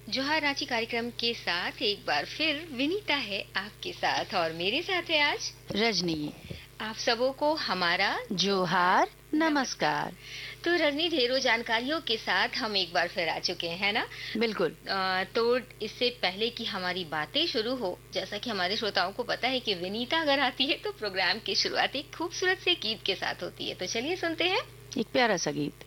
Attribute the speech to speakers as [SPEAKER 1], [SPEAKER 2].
[SPEAKER 1] जोहार रांची कार्यक्रम के साथ एक बार फिर विनीता है आपके साथ और मेरे साथ है आज
[SPEAKER 2] रजनी।
[SPEAKER 1] आप सबों को हमारा
[SPEAKER 2] जोहार, नमस्कार।
[SPEAKER 1] तो रजनी, ढेरों जानकारियों के साथ हम एक बार फिर आ चुके हैं, है ना?
[SPEAKER 2] बिल्कुल।
[SPEAKER 1] तो इससे पहले कि हमारी बातें शुरू हो, जैसा कि हमारे श्रोताओं को पता है कि विनीता अगर आती है तो प्रोग्राम की शुरुआत एक खूबसूरत से गीत के साथ होती है। तो चलिए सुनते हैं
[SPEAKER 2] एक प्यारा सा गीत।